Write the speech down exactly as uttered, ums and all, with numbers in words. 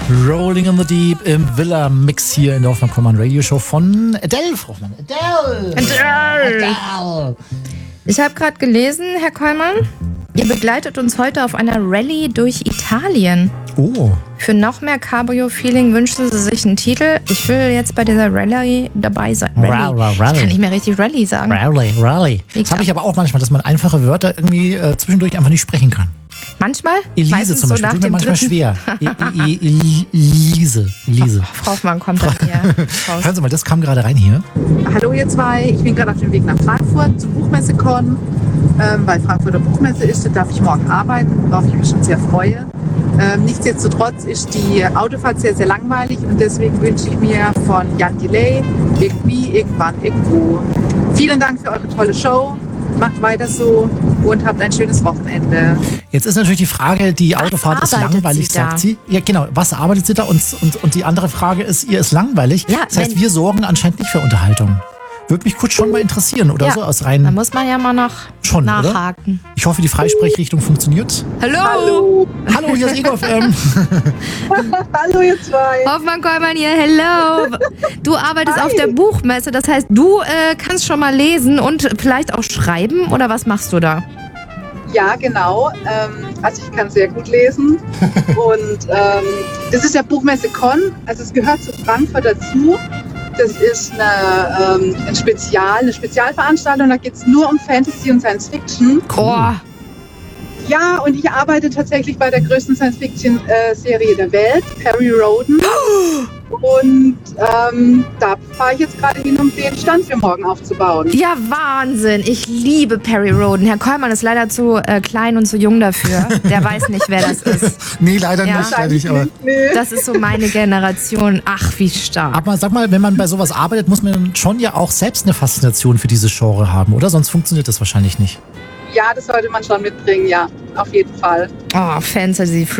Rolling in the Deep im Villa-Mix hier in der Hoffmann Kollmann Radio Show von Adele, Frau Hoffmann. Adele! Adele! Adele! Ich habe gerade gelesen, Herr Kollmann, ihr begleitet uns heute auf einer Rallye durch Italien. Oh. Für noch mehr Cabrio-Feeling wünschen Sie sich einen Titel. Ich will jetzt bei dieser Rallye dabei sein. Rallye. Rally, Rally. Ich kann nicht mehr richtig Rallye sagen. Rally, Rally. Das habe ich aber auch manchmal, dass man einfache Wörter irgendwie äh, zwischendurch einfach nicht sprechen kann. Manchmal? Elise Meistens zum Beispiel, so tut mir manchmal dritten- schwer. E- E- E- Elise. Elise. Frau Hoffmann kommt dann hier raus. Hören Sie mal, das kam gerade rein hier. Hallo ihr zwei, ich bin gerade auf dem Weg nach Frankfurt zur Buchmesse-Con, ähm, weil Frankfurter Buchmesse ist, da darf ich morgen arbeiten, worauf ich mich schon sehr freue. Ähm, nichtsdestotrotz ist die Autofahrt sehr, sehr langweilig und deswegen wünsche ich mir von Jan Delay irgendwie, irgendwann, irgendwo. Vielen Dank für eure tolle Show, macht weiter so und habt ein schönes Wochenende. Jetzt ist natürlich die Frage, die Autofahrt ist arbeitet langweilig, sie da? sagt sie. Ja, genau. Was arbeitet sie da? Und, und, und die andere Frage ist, ihr ist langweilig. Ja, das heißt, wenn- wir sorgen anscheinend nicht für Unterhaltung. Würde mich kurz schon mal interessieren oder Ja, so aus Da rein. muss man ja mal noch Schon, oder? nachhaken. Ich hoffe, die Freisprechrichtung funktioniert. Hallo! Hallo, Hallo, hier ist Ego F M. hallo ihr zwei. Hoffmann Kollmann hier, hello! Du arbeitest Hi. auf der Buchmesse, das heißt, du äh, kannst schon mal lesen und vielleicht auch schreiben, oder was machst du da? Ja, genau. Ähm, also ich kann sehr gut lesen. Und ähm, das ist der Buchmesse Con. Also es gehört zu Frankfurt dazu. Das ist eine, ähm, ein Spezial, eine Spezialveranstaltung. Da geht es nur um Fantasy und Science Fiction. Oh, Ja, und ich arbeite tatsächlich bei der größten Science Fiction äh, Serie der Welt, Perry Roden. Und ähm, da fahre ich jetzt gerade hin, um den Stand für morgen aufzubauen. ja, Wahnsinn. Ich liebe Perry Roden. Herr Kollmann ist leider zu äh, klein und zu jung dafür. Der weiß nicht, wer das ist. Nee, leider Ja. nicht. Leider nicht aber, Nee. Das ist so meine Generation. Ach, wie stark. aber sag mal, wenn man bei sowas arbeitet, muss man schon ja auch selbst eine Faszination für dieses Genre haben, oder? Sonst funktioniert das wahrscheinlich nicht. Ja, das sollte man schon mitbringen, ja, auf jeden Fall. Oh, Fantasy